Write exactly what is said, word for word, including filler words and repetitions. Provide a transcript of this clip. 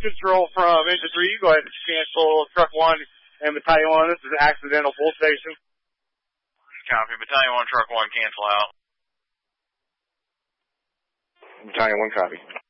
control from Engine three. Go ahead and cancel Truck one and Battalion one. This is accidental full station. Copy. Battalion one, Truck one, cancel out. Battalion one, copy.